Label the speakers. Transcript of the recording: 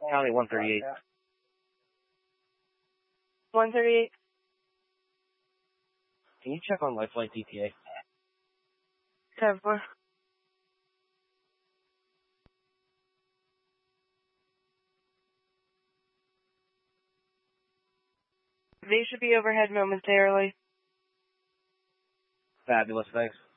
Speaker 1: County 138.
Speaker 2: 138.
Speaker 1: Can you check on Lifeline DTA?
Speaker 2: 10-4. They should be overhead momentarily.
Speaker 1: Fabulous, thanks.